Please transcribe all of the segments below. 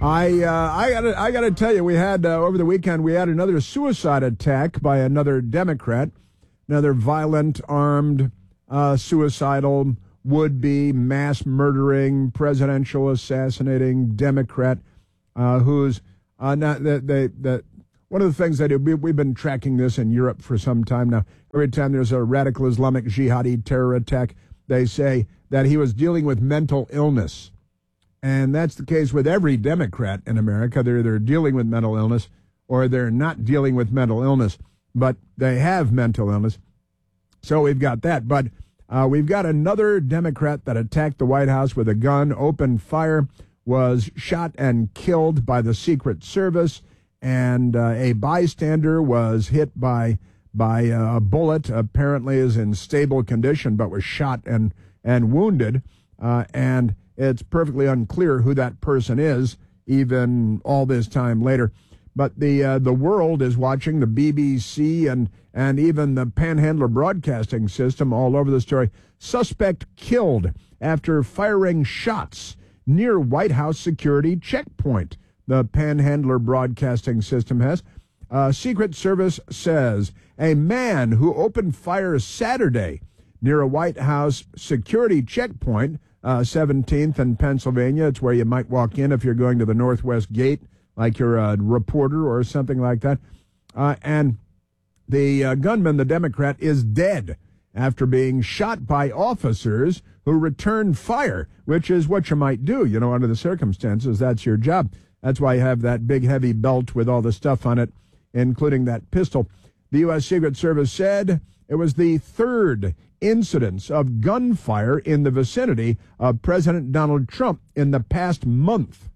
I gotta tell you, we had over the weekend we had another suicide attack by another Democrat, another violent, armed, suicidal, would-be mass murdering, presidential assassinating Democrat, who's not that. One of the things I do, we've been tracking this in Europe for some time now. Every time there's a radical Islamic jihadi terror attack, they say that he was dealing with mental illness. And that's the case with every Democrat in America. They're either dealing with mental illness or they're not dealing with mental illness, but they have mental illness. So we've got that. But we've got another Democrat that attacked the White House with a gun, opened fire, was shot and killed by the Secret Service, and a bystander was hit by a bullet, apparently is in stable condition, but was shot and wounded. And it's perfectly unclear who that person is, even all this time later. But the world is watching, the BBC and even the Panhandler Broadcasting System all over the story. Suspect killed after firing shots near White House security checkpoint. The Panhandler Broadcasting System has. Secret Service says a man who opened fire Saturday near a White House security checkpoint, 17th and Pennsylvania. It's where you might walk in if you're going to the Northwest Gate, like you're a reporter or something like that. And the gunman, the Democrat, is dead after being shot by officers who returned fire, which is what you might do, under the circumstances. That's your job. That's why you have that big, heavy belt with all the stuff on it, including that pistol. The U.S. Secret Service said it was the third incidence of gunfire in the vicinity of President Donald Trump in the past month.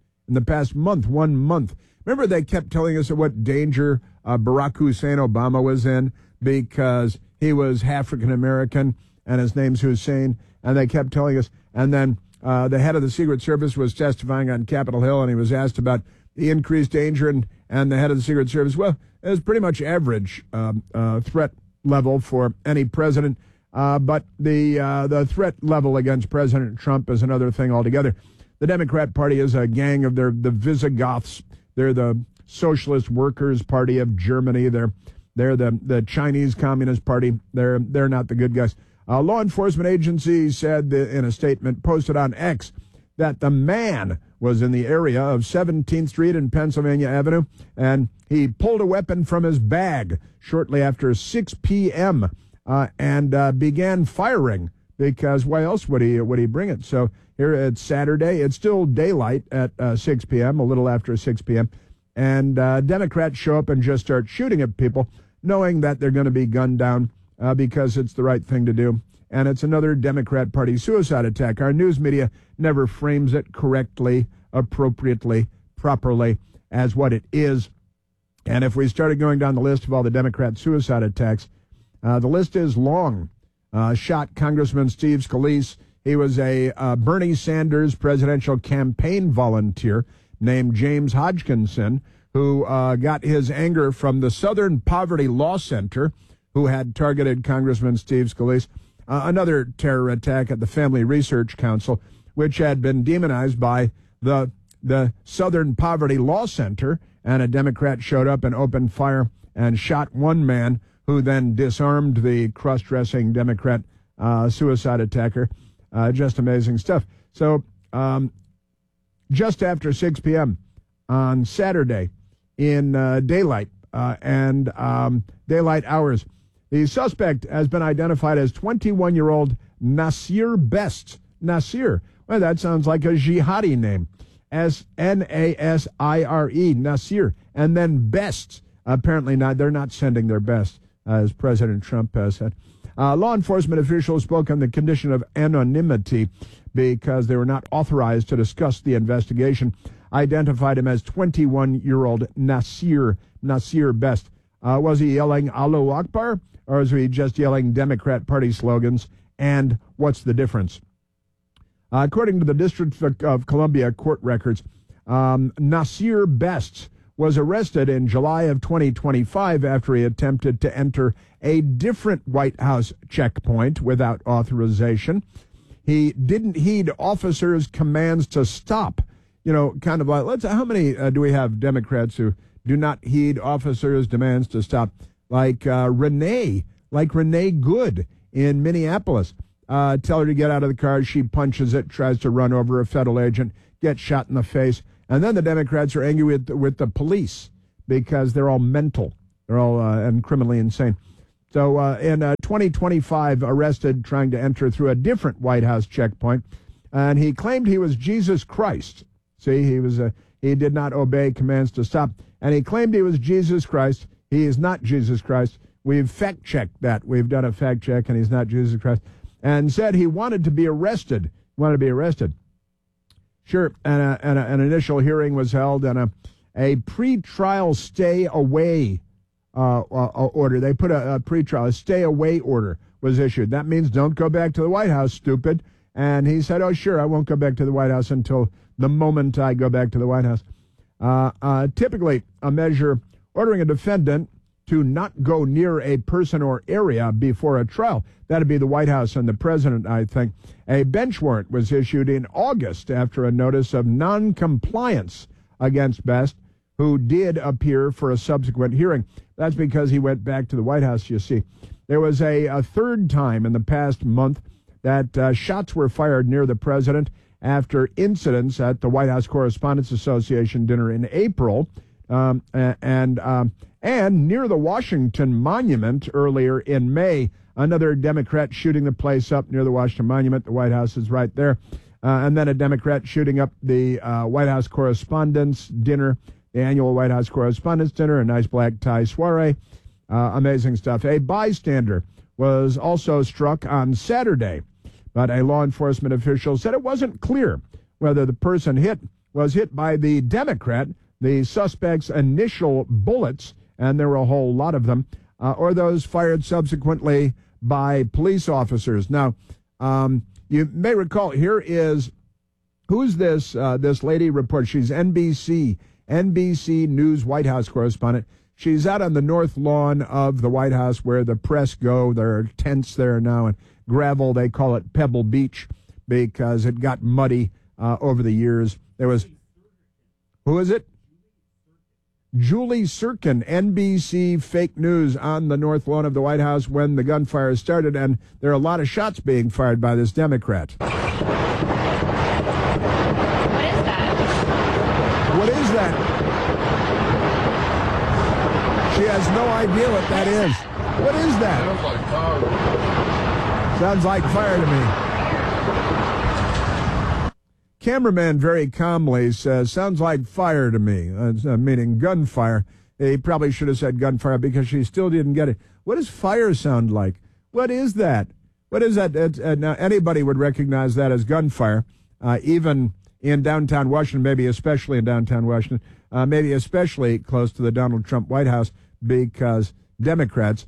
1 month. Remember, they kept telling us what danger Barack Hussein Obama was in because he was African-American and his name's Hussein, and they kept telling us, and then the head of the Secret Service was testifying on Capitol Hill, and he was asked about the increased danger, and the head of the Secret Service, well, it was pretty much average threat level for any president, but the threat level against President Trump is another thing altogether. The Democrat Party is a gang of the Visigoths. They're the Socialist Workers' Party of Germany. They're the Chinese Communist Party. They're not the good guys. Law enforcement agency said in a statement posted on X that the man was in the area of 17th Street and Pennsylvania Avenue, and he pulled a weapon from his bag shortly after 6 p.m. And began firing because why else would he bring it? So here it's Saturday. It's still daylight at 6 p.m., a little after 6 p.m., and Democrats show up and just start shooting at people, knowing that they're going to be gunned down because it's the right thing to do. And it's another Democrat Party suicide attack. Our news media never frames it correctly, appropriately, properly as what it is. And if we started going down the list of all the Democrat suicide attacks, the list is long. Shot Congressman Steve Scalise. He was a Bernie Sanders presidential campaign volunteer named James Hodgkinson, who got his anger from the Southern Poverty Law Center, who had targeted Congressman Steve Scalise. Another terror attack at the Family Research Council, which had been demonized by the Southern Poverty Law Center, and a Democrat showed up and opened fire and shot one man, who then disarmed the cross-dressing Democrat suicide attacker. Just amazing stuff. So just after 6 p.m. on Saturday in daylight and daylight hours, the suspect has been identified as 21-year-old Nasir Best. Nasir. Well, that sounds like a jihadi name. S-N-A-S-I-R-E, Nasir. And then Best. Apparently not. They're not sending their best, as President Trump has said. Law enforcement officials spoke on the condition of anonymity because they were not authorized to discuss the investigation. Identified him as 21-year-old Nasir Best. Was he yelling Allahu Akbar, or was he just yelling Democrat Party slogans? And what's the difference? According to the District of Columbia court records, Nasir Best was arrested in July of 2025 after he attempted to enter a different White House checkpoint without authorization. He didn't heed officers' commands to stop. kind of like, how many do we have Democrats who do not heed officers' demands to stop? Like Renee Good in Minneapolis. Tell her to get out of the car. She punches it, tries to run over a federal agent, gets shot in the face. And then the Democrats are angry with the police because they're all mental. They're all and criminally insane. So in 2025, arrested trying to enter through a different White House checkpoint. And he claimed he was Jesus Christ. See, he did not obey commands to stop. And he claimed he was Jesus Christ. He is not Jesus Christ. We've fact-checked that. We've done a fact check, and he's not Jesus Christ. And said he wanted to be arrested. Sure, and an initial hearing was held, and a pre-trial stay-away order. They put a pre-trial, stay-away order was issued. That means don't go back to the White House, stupid. And he said, oh, sure, I won't go back to the White House until the moment I go back to the White House. Typically, a measure ordering a defendant to not go near a person or area before a trial. That'd be the White House and the president, I think. A bench warrant was issued in August after a notice of non-compliance against Best, who did appear for a subsequent hearing. That's because he went back to the White House, you see. There was a third time in the past month that shots were fired near the president after incidents at the White House Correspondents Association dinner in April, and near the Washington Monument earlier in May. Another Democrat shooting the place up near the Washington Monument. The White House is right there. And then a Democrat shooting up the White House Correspondents' Dinner, the annual White House Correspondents' Dinner, a nice black tie soiree. Amazing stuff. A bystander was also struck on Saturday, but a law enforcement official said it wasn't clear whether the person was hit by the Democrat, the suspect's initial bullets, and there were a whole lot of them, or those fired subsequently by police officers. Now, you may recall, who's this lady reporter? She's NBC News White House correspondent. She's out on the north lawn of the White House where the press go. There are tents there now, and gravel. They call it Pebble Beach because it got muddy over the years. Who is it? Julie Sirkin, NBC fake news on the north lawn of the White House when the gunfire started, and there are a lot of shots being fired by this Democrat. What is that? What is that? She has no idea what that is. What is that? Sounds like fire to me. Cameraman very calmly says, sounds like fire to me, meaning gunfire. He probably should have said gunfire because she still didn't get it. What does fire sound like? What is that? What is that? Now, anybody would recognize that as gunfire, even in downtown Washington, maybe especially in downtown Washington, maybe especially close to the Donald Trump White House, because Democrats,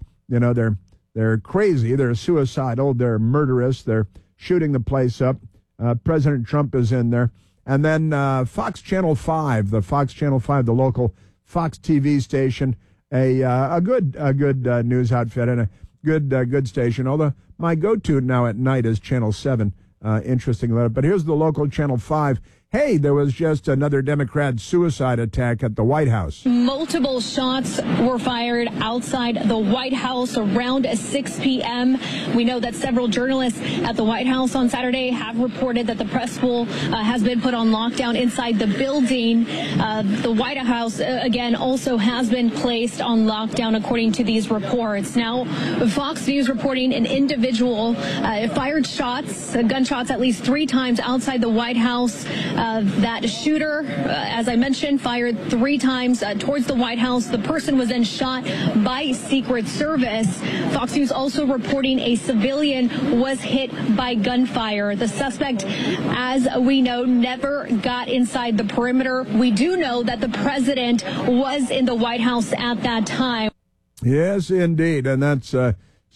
they're crazy, they're suicidal, they're murderous, they're shooting the place up. President Trump is in there. And then Fox Channel 5, the local Fox TV station, a good news outfit and a good station. Although my go-to now at night is Channel 7. Interesting. But here's the local Channel 5. Hey, there was just another Democrat suicide attack at the White House. Multiple shots were fired outside the White House around 6 p.m. We know that several journalists at the White House on Saturday have reported that the press pool has been put on lockdown inside the building. The White House, again, also has been placed on lockdown, according to these reports. Now, Fox News reporting an individual fired gunshots at least 3 times outside the White House. That shooter, as I mentioned, fired 3 times towards the White House. The person was then shot by Secret Service. Fox News also reporting a civilian was hit by gunfire. The suspect, as we know, never got inside the perimeter. We do know that the president was in the White House at that time. Yes, indeed. And that's so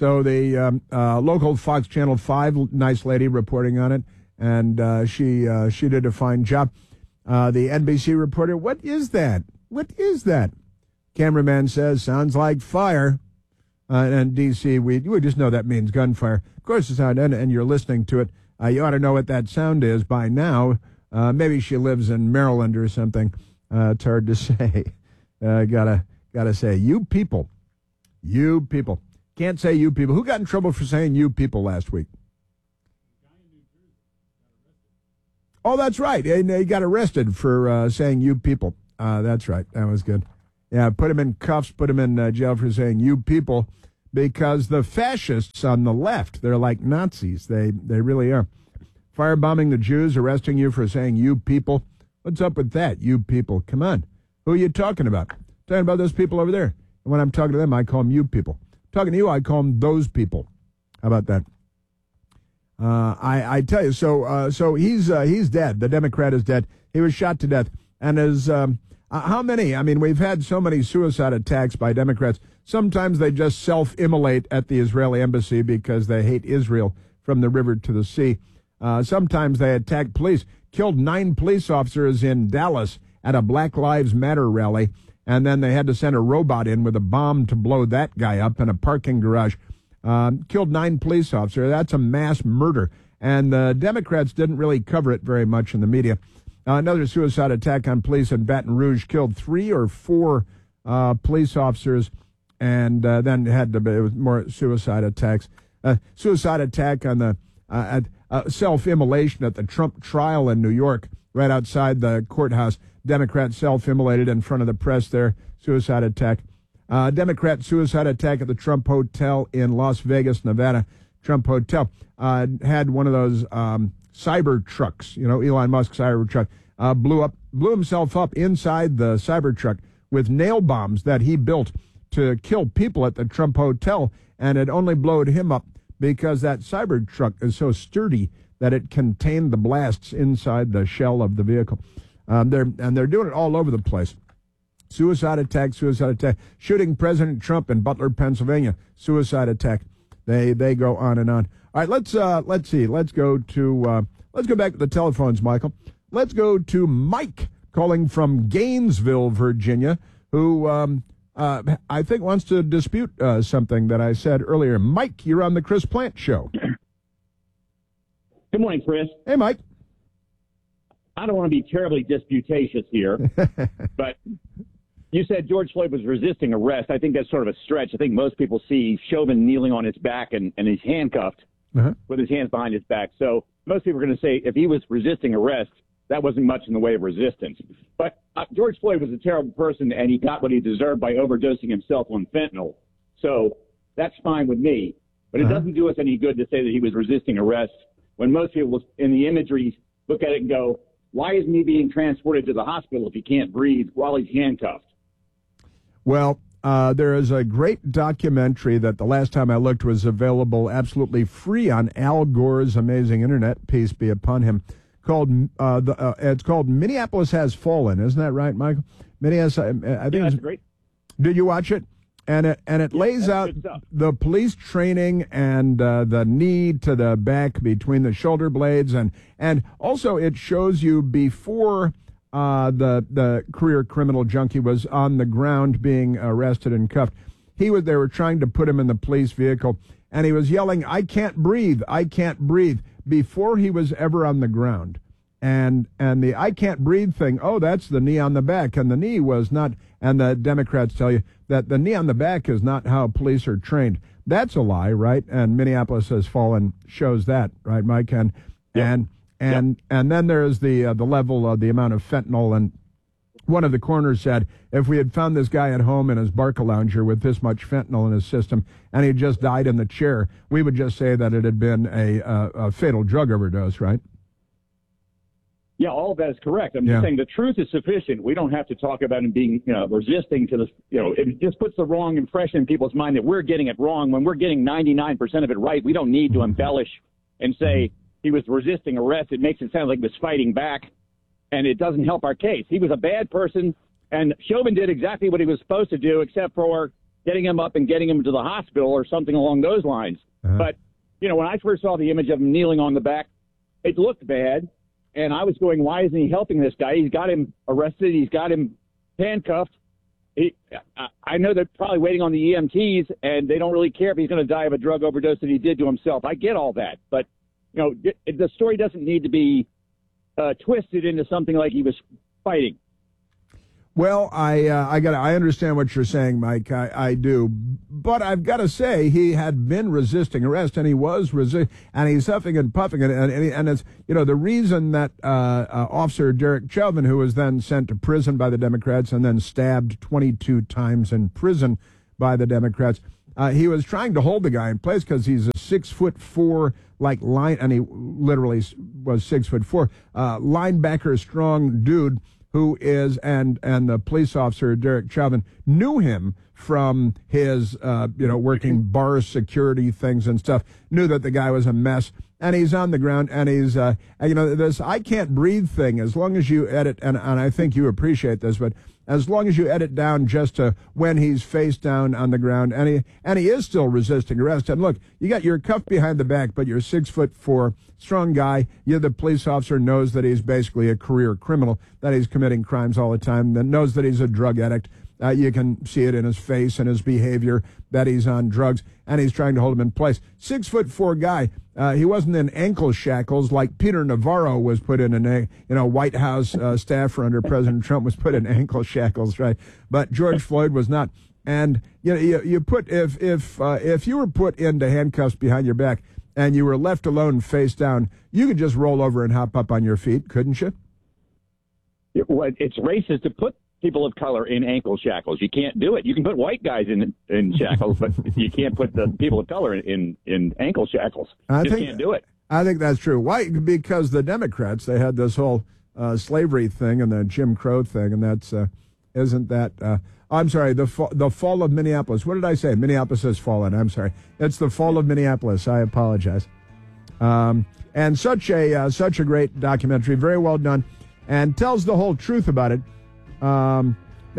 the local Fox Channel 5, nice lady reporting on it. And she did a fine job. The NBC reporter, what is that? What is that? Cameraman says, sounds like fire. And D.C., we just know that means gunfire. Of course, it's not, and you're listening to it. You ought to know what that sound is by now. Maybe she lives in Maryland or something. It's hard to say. Gotta say, you people. Can't say you people. Who got in trouble for saying you people last week? Oh, that's right. He got arrested for saying you people. That's right. That was good. Yeah, put him in cuffs, put him in jail for saying you people, because the fascists on the left, they're like Nazis. They really are. Firebombing the Jews, arresting you for saying you people. What's up with that, you people? Come on. Who are you talking about? Talking about those people over there. And when I'm talking to them, I call them you people. Talking to you, I call them those people. How about that? I tell you, so he's dead. The Democrat is dead. He was shot to death. And as how many? I mean, we've had so many suicide attacks by Democrats. Sometimes they just self-immolate at the Israeli embassy because they hate Israel from the river to the sea. Sometimes they attack police. Killed 9 police officers in Dallas at a Black Lives Matter rally, and then they had to send a robot in with a bomb to blow that guy up in a parking garage. Killed 9 police officers. That's a mass murder. And the Democrats didn't really cover it very much in the media. Another suicide attack on police in Baton Rouge killed 3 or 4 police officers, and then had to be more suicide attacks. Suicide attack on the self-immolation at the Trump trial in New York, right outside the courthouse. Democrat self-immolated in front of the press there. Suicide attack. Democrat suicide attack at the Trump Hotel in Las Vegas, Nevada. Trump Hotel had one of those cyber trucks, Elon Musk's cyber truck, blew himself up inside the cyber truck with nail bombs that he built to kill people at the Trump Hotel, and it only blowed him up because that cyber truck is so sturdy that it contained the blasts inside the shell of the vehicle. They're doing it all over the place. Suicide attack, shooting President Trump in Butler, Pennsylvania, suicide attack. They go on and on. All right, let's see. Let's go back to the telephones, Michael. Let's go to Mike calling from Gainesville, Virginia, who I think wants to dispute something that I said earlier. Mike, you're on the Chris Plant Show. Good morning, Chris. Hey, Mike. I don't want to be terribly disputatious here, but you said George Floyd was resisting arrest. I think that's sort of a stretch. I think most people see Chauvin kneeling on his back and he's handcuffed with his hands behind his back. So most people are going to say if he was resisting arrest, that wasn't much in the way of resistance. But George Floyd was a terrible person, and he got what he deserved by overdosing himself on fentanyl. So that's fine with me. But it doesn't do us any good to say that he was resisting arrest when most people in the imagery look at it and go, why isn't he being transported to the hospital if he can't breathe while he's handcuffed? Well, there is a great documentary that the last time I looked was available absolutely free on Al Gore's amazing internet, peace be upon him, called it's called Minneapolis Has Fallen. Isn't that right, Michael? Minneapolis, I think that's great. Did you watch it? And it lays out the police training and the knee to the back between the shoulder blades, and also it shows you before the career criminal junkie was on the ground being arrested and cuffed. They were trying to put him in the police vehicle, and he was yelling, "I can't breathe, I can't breathe," before he was ever on the ground. And the "I can't breathe" thing, that's the knee on the back, and the knee was not. And the Democrats tell you that the knee on the back is not how police are trained. That's a lie, right? And Minneapolis Has Fallen shows that, right, Mike? And then there is the level of the amount of fentanyl. And one of the coroners said, if we had found this guy at home in his Barcalounger with this much fentanyl in his system, and he just died in the chair, we would just say that it had been a fatal drug overdose, right? Yeah, all of that is correct. I'm just saying the truth is sufficient. We don't have to talk about him being, resisting to this. It just puts the wrong impression in people's mind that we're getting it wrong when we're getting 99% of it right. We don't need to embellish and say he was resisting arrest. It makes it sound like he was fighting back, and it doesn't help our case. He was a bad person, and Chauvin did exactly what he was supposed to do, except for getting him up and getting him to the hospital or something along those lines. But, when I first saw the image of him kneeling on the back, it looked bad. And I was going, why isn't he helping this guy? He's got him arrested. He's got him handcuffed. I know they're probably waiting on the EMTs, and they don't really care if he's going to die of a drug overdose that he did to himself. I get all that. But, the story doesn't need to be twisted into something like he was fighting. Well, I understand what you're saying, Mike. I do, but I've got to say he had been resisting arrest, and he was and he's huffing and puffing, and it's the reason that Officer Derek Chauvin, who was then sent to prison by the Democrats and then stabbed 22 times in prison by the Democrats, he was trying to hold the guy in place because he's a 6'4" line, and he literally was 6'4" linebacker, strong dude. Who is and the police officer Derek Chauvin knew him from his working bar security things and stuff. Knew that the guy was a mess, and he's on the ground, and he's this I can't breathe thing. As long as you edit, and I think you appreciate this, but as long as you edit down just to when he's face down on the ground, and he is still resisting arrest. And look, you're cuffed behind the back, but you're 6'4", strong guy. The police officer knows that he's basically a career criminal, that he's committing crimes all the time, that knows that he's a drug addict. You can see it in his face and his behavior that he's on drugs, and he's trying to hold him in place. 6'4" guy. He wasn't in ankle shackles like Peter Navarro was put in White House staffer under President Trump was put in ankle shackles, right? But George Floyd was not. And you put if you were put into handcuffs behind your back and you were left alone face down, you could just roll over and hop up on your feet, couldn't you? It's racist to put people of color in ankle shackles. You can't do it. You can put white guys in shackles, but you can't put the people of color in ankle shackles. Can't do it. I think that's true. Why? Because the Democrats, they had this whole slavery thing and the Jim Crow thing, and that's isn't that? I'm sorry. The fall of Minneapolis. What did I say? Minneapolis has fallen. I'm sorry. It's the fall of Minneapolis. I apologize. And such a great documentary, very well done, and tells the whole truth about it. Now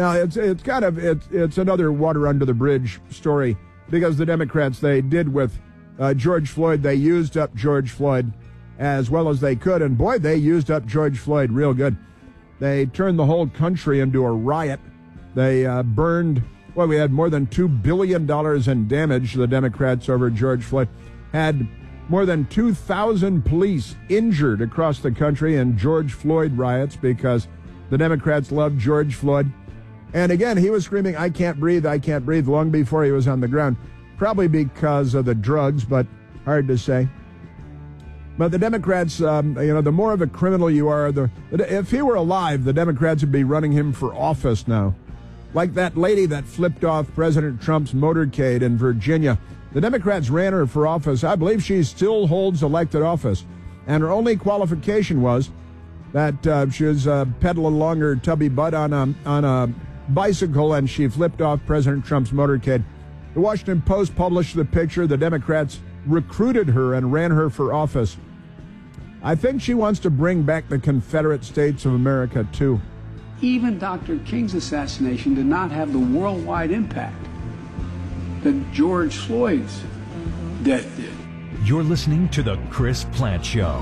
it's another water under the bridge story because the Democrats, they did with George Floyd, they used up George Floyd as well as they could, and boy, they used up George Floyd real good. They turned the whole country into a riot. They burned, we had more than $2 billion in damage, the Democrats, over George Floyd. Had more than 2,000 police injured across the country in George Floyd riots because the Democrats loved George Floyd. And again, he was screaming, I can't breathe, long before he was on the ground. Probably because of the drugs, but hard to say. But the Democrats, the more of a criminal you are, if he were alive, the Democrats would be running him for office now. Like that lady that flipped off President Trump's motorcade in Virginia. The Democrats ran her for office. I believe she still holds elected office. And her only qualification was that she was pedaling along her tubby butt on a bicycle, and she flipped off President Trump's motorcade. The Washington Post published the picture. The Democrats recruited her and ran her for office. I think she wants to bring back the Confederate States of America, too. Even Dr. King's assassination did not have the worldwide impact that George Floyd's death did. You're listening to The Chris Plante Show.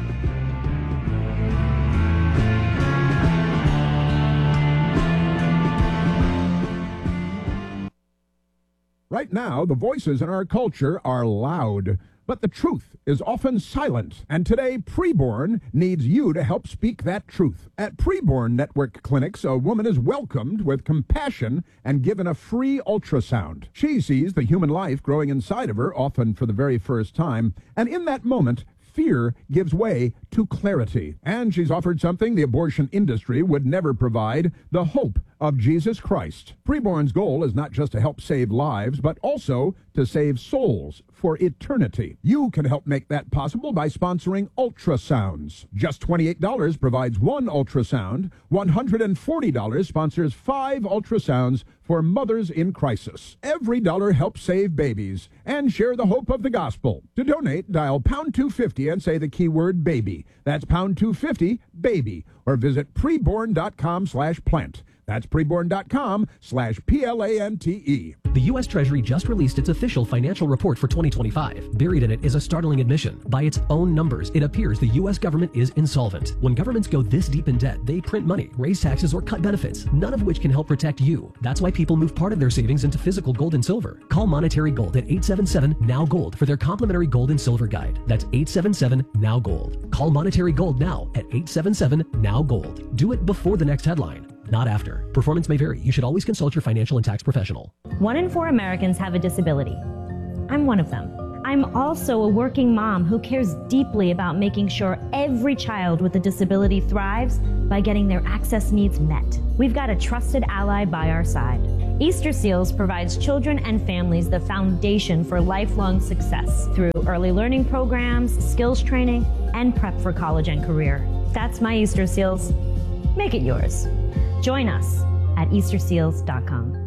Right now, the voices in our culture are loud, but the truth is often silent. And today, Preborn needs you to help speak that truth. At Preborn Network Clinics, a woman is welcomed with compassion and given a free ultrasound. She sees the human life growing inside of her, often for the very first time, and in that moment, fear gives way to clarity. And she's offered something the abortion industry would never provide, the hope of Jesus Christ. Preborn's goal is not just to help save lives, but also to save souls for eternity. You can help make that possible by sponsoring ultrasounds. Just $28 provides one ultrasound. $140 sponsors 5 ultrasounds for mothers in crisis. Every dollar helps save babies and share the hope of the gospel. To donate, dial pound 250 and say the keyword baby. That's pound 250 baby, or visit preborn.com/plant. That's preborn.com/PLANTE. The U.S. Treasury just released its official financial report for 2025. Buried in it is a startling admission. By its own numbers, it appears the U.S. government is insolvent. When governments go this deep in debt, they print money, raise taxes, or cut benefits, none of which can help protect you. That's why people move part of their savings into physical gold and silver. Call Monetary Gold at 877-NOW-GOLD for their complimentary gold and silver guide. That's 877-NOW-GOLD. Call Monetary Gold now at 877-NOW-GOLD. Do it before the next headline, not after. Performance may vary. You should always consult your financial and tax professional. 1 in 4 Americans have a disability. I'm one of them. I'm also a working mom who cares deeply about making sure every child with a disability thrives by getting their access needs met. We've got a trusted ally by our side. Easter Seals provides children and families the foundation for lifelong success through early learning programs, skills training, and prep for college and career. That's my Easter Seals. Make it yours. Join us at EasterSeals.com.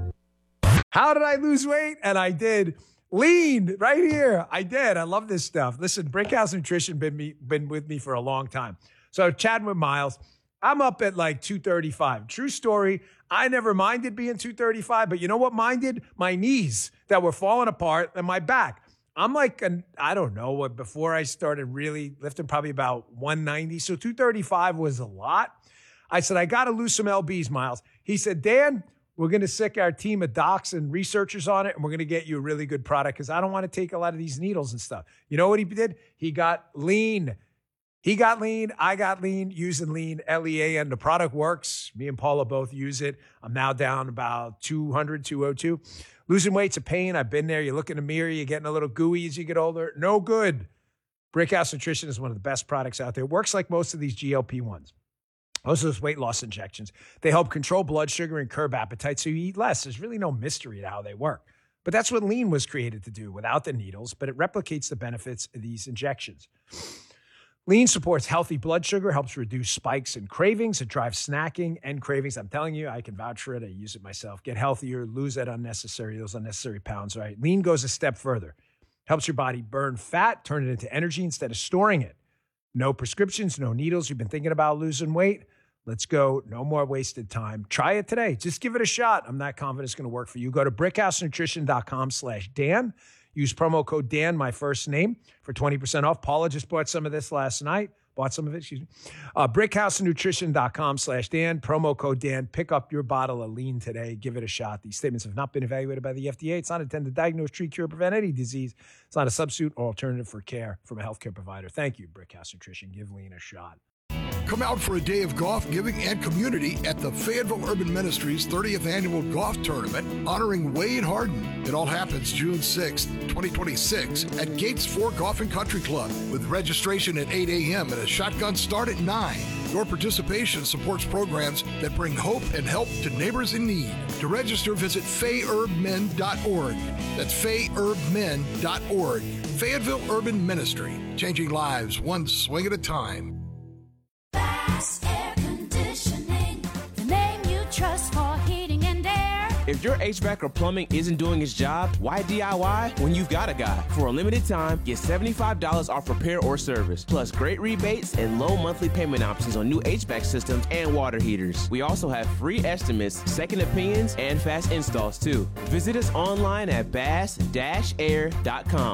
How did I lose weight? And I did. Lean right here. I did. I love this stuff. Listen, Brickhouse Nutrition been with me for a long time. So chatting with Miles, I'm up at like 235. True story. I never minded being 235, but you know what minded? My knees that were falling apart and my back. I'm like, I don't know, before I started really lifting, probably about 190. So 235 was a lot. I said, I got to lose some LBs, Miles. He said, Dan, we're going to sick our team of docs and researchers on it, and we're going to get you a really good product because I don't want to take a lot of these needles and stuff. You know what he did? He got lean. He got lean. I got lean using Lean, L-E-A-N. The product works. Me and Paula both use it. I'm now down about 200, 202. Losing weight's a pain. I've been there. You look in the mirror, you're getting a little gooey as you get older. No good. Brickhouse Nutrition is one of the best products out there. It works like most of these GLP-1s. Most of those weight loss injections, they help control blood sugar and curb appetite so you eat less. There's really no mystery to how they work. But that's what Lean was created to do without the needles, but it replicates the benefits of these injections. Lean supports healthy blood sugar, helps reduce spikes and cravings. It drives snacking and cravings. I'm telling you, I can vouch for it. I use it myself. Get healthier, lose those unnecessary pounds, right? Lean goes a step further. Helps your body burn fat, turn it into energy instead of storing it. No prescriptions, no needles. You've been thinking about losing weight? Let's go. No more wasted time. Try it today. Just give it a shot. I'm not confident it's going to work for you. Go to brickhousenutrition.com/Dan. Use promo code Dan, my first name, for 20% off. Paula just bought some of this last night. Brickhousenutrition.com/Dan. Promo code Dan. Pick up your bottle of Lean today. Give it a shot. These statements have not been evaluated by the FDA. It's not intended to diagnose, treat, cure, prevent any disease. It's not a substitute or alternative for care from a healthcare provider. Thank you, Brickhouse Nutrition. Give Lean a shot. Come out for a day of golf, giving, and community at the Fayetteville Urban Ministries 30th Annual Golf Tournament, honoring Wade Harden. It all happens June 6th, 2026 at Gates 4 Golf and Country Club, with registration at 8 a.m. and a shotgun start at 9. Your participation supports programs that bring hope and help to neighbors in need. To register, visit FayUrbMen.org. That's FayUrbMen.org. Fayetteville Urban Ministry, changing lives one swing at a time. Air Conditioning, the name you trust for heating and air. If your HVAC or plumbing isn't doing its job, why DIY when you've got a guy? For a limited time, get $75 off repair or service, plus great rebates and low monthly payment options on new HVAC systems and water heaters. We also have free estimates, second opinions, and fast installs too. Visit us online at bass-air.com.